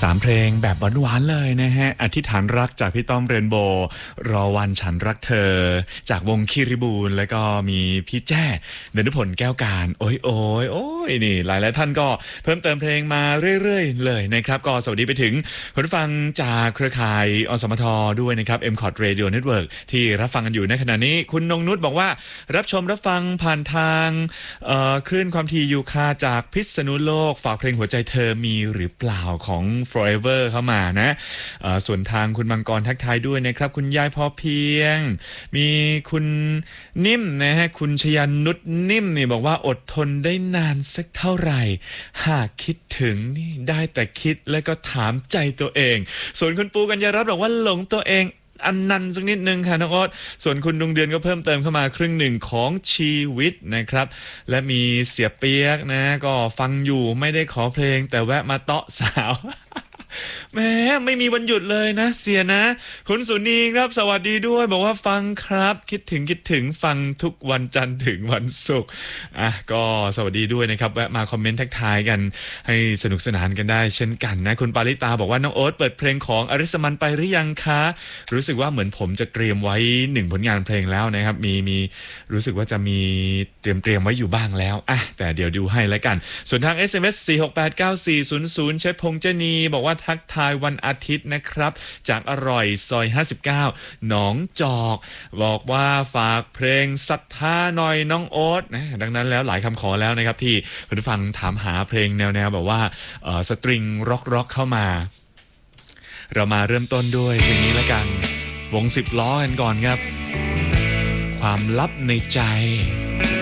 3เพลงแบบหวานๆเลยนะฮะอธิษฐานรักจากพี่ต้อมเรนโบว์รอวันฉันรักเธอจากวงคิริบูลแล้วก็มีพี่แจ้เดนุพลแก้วการโอ้ยโอ้ยโอ้ยนี่หลายๆท่านก็เพิ่มเติมเพลงมาเรื่อยๆเลยนะครับก็สวัสดีไปถึงผู้ฟังจากเครือข่ายอสมทด้วยนะครับ MCOT Radio Network ที่รับฟังกันอยู่ในขณะนี้คุณนงนุชบอกว่ารับชมรับฟังผ่านทางคลื่นความถี่ยูคาจากพิษณุโลกฝากเพลงหัวใจเธอมีหรือเปล่าของ Forever เข้ามานะส่วนทางคุณมังกรทักทายด้วยนะครับคุณยายพอเพียงมีคุณนิ่มนะฮะคุณชยานุชนิ่มนี่บอกว่าอดทนได้นานสักเท่าไหร่หากคิดถึงนี่ได้แต่คิดแล้วก็ถามใจตัวเองส่วนคุณปูกัญญารัตน์บอกว่าหลงตัวเองอันนันสักนิดนึงค่ะน้องโอ๊ตส่วนคุณดวงเดือนก็เพิ่มเติมเข้ามาครึ่งหนึ่งของชีวิตนะครับและมีเสียเปียกนะก็ฟังอยู่ไม่ได้ขอเพลงแต่แวะมาเตาะสาวแหมไม่มีวันหยุดเลยนะเสียนะคุณสุนีครับสวัสดีด้วยบอกว่าฟังครับคิดถึงฟังทุกวันจันทร์ถึงวันศุกร์ก็สวัสดีด้วยนะครับแวะมาคอมเมนต์ทักทายกันให้สนุกสนานกันได้เช่นกันนะคุณปาริตาบอกว่าน้องโอ๊ตเปิดเพลงของอริสมันไปหรือยังคะรู้สึกว่าเหมือนผมจะเตรียมไว้1ผลงานเพลงแล้วนะครับมีรู้สึกว่าจะมีเตรียมไว้อยู่บ้างแล้วแต่เดี๋ยวดูให้แล้วกันส่วนทาง SMS 4689400เชฟพงษ์เจนีบอกว่าทักทายวันอาทิตย์นะครับจากอร่อยซอย59หนองจอกบอกว่าฝากเพลงศรัทธาหน่อยน้องโอ๊ตนะดังนั้นแล้วหลายคำขอแล้วนะครับที่คุณผู้ฟังถามหาเพลงแนวแบบว่าสตริงร็อกเข้ามาเรามาเริ่มต้นด้วยเพลงนี้ละกันวง10ล้อกันก่อนครับความลับในใจ